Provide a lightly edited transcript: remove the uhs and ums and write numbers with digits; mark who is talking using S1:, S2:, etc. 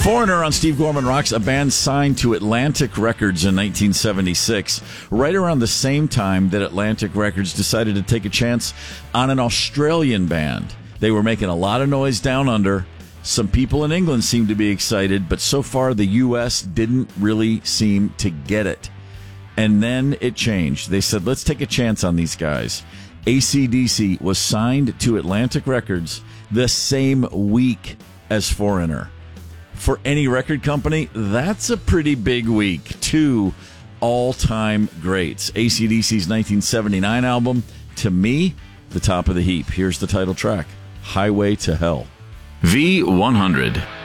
S1: Foreigner on Steve Gorman Rocks, a band signed to Atlantic Records in 1976, right around the same time that Atlantic Records decided to take a chance on an Australian band. They were making a lot of noise down under. Some people in England seemed to be excited, but so far the U.S. didn't really seem to get it. And then it changed. They said, let's take a chance on these guys. AC/DC was signed to Atlantic Records the same week as Foreigner. For any record company, that's a pretty big week. Two all-time greats. AC/DC's 1979 album, to me, the top of the heap. Here's the title track, Highway to Hell.
S2: V100.